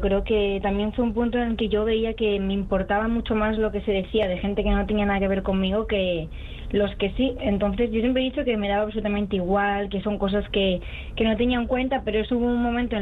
creo que también fue un punto en el que yo veía que me importaba mucho más lo que se decía de gente que no tenía nada que ver conmigo que los que sí. Entonces yo siempre he dicho que me daba absolutamente igual, que son cosas que no tenía en cuenta, pero eso hubo un momento en